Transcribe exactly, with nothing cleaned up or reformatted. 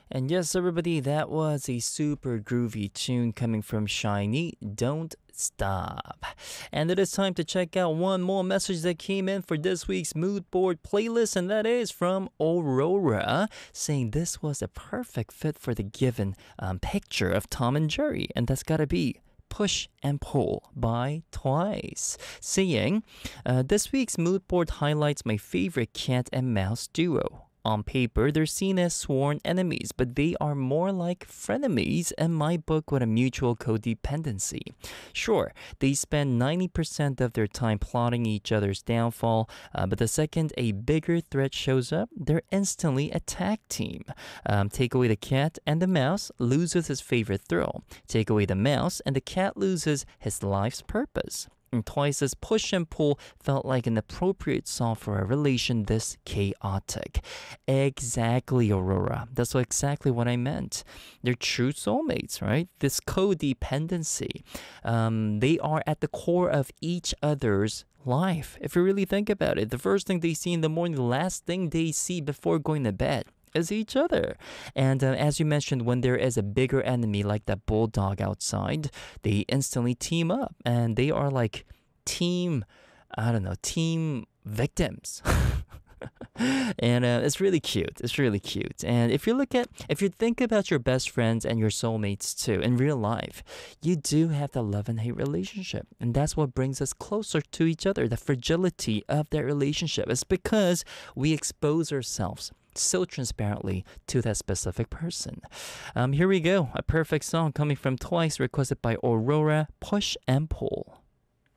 And yes, everybody, that was a super groovy tune coming from SHINee, Don't Stop. And it is time to check out one more message that came in for this week's mood board playlist, and that is from Aurora, saying this was a perfect fit for the given um, picture of Tom and Jerry, and that's gotta be Push and Pull by Twice, saying, uh, this week's mood board highlights my favorite cat and mouse duo. On paper, they're seen as sworn enemies, but they are more like frenemies in my book with a mutual codependency. Sure, they spend ninety percent of their time plotting each other's downfall, uh, but the second a bigger threat shows up, they're instantly a tag team. Um, take away the cat and the mouse loses his favorite thrill. Take away the mouse and the cat loses his life's purpose. And Twice's Push and Pull felt like an appropriate song for a relation this chaotic. Exactly, Aurora. That's what, exactly what I meant. They're true soulmates, right? This codependency. Um, they are at the core of each other's life. If you really think about it, the first thing they see in the morning, the last thing they see before going to bed is each other. And uh, as you mentioned, when there is a bigger enemy like that bulldog outside, they instantly team up and they are like team, I don't know, team victims. And uh, it's really cute. It's really cute. And if you look at, if you think about your best friends and your soulmates too in real life, you do have the love and hate relationship. And that's what brings us closer to each other. The fragility of that relationship is because we expose ourselves so transparently to that specific person. Um, here we go. A perfect song coming from Twice, requested by Aurora, Push and Pull.